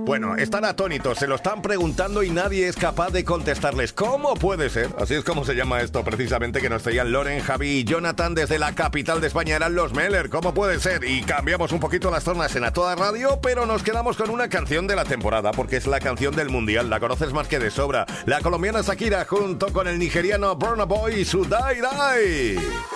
Bueno, están atónitos, se lo están preguntando y nadie es capaz de contestarles. ¿Cómo puede ser? Así es como se llama esto precisamente, que nos traían Loren, Javi y Jonathan desde la capital de España. Eran los Meller. ¿Cómo puede ser? Y cambiamos un poquito las tornas en A Toda Radio, pero nos quedamos con una canción de la temporada, porque es la canción del Mundial. La conoces más que de sobra. La colombiana Shakira junto con el nigeriano Burna Boy y su Die Die.